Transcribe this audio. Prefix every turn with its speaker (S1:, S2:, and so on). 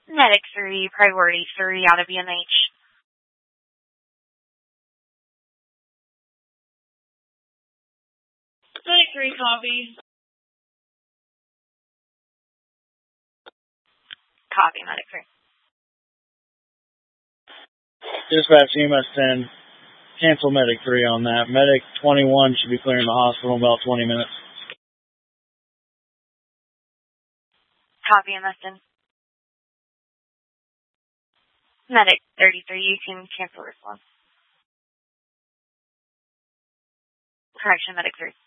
S1: Medic 3, priority 3 out of UNH.
S2: Medic 3, copy.
S1: Copy, Medic 3.
S3: Dispatch EMS 10. Cancel Medic 3 on that. Medic 21 should be clearing the hospital in about 20 minutes.
S1: Copy, EMS 10. Medic 33, you can cancel response. Correction, Medic 3.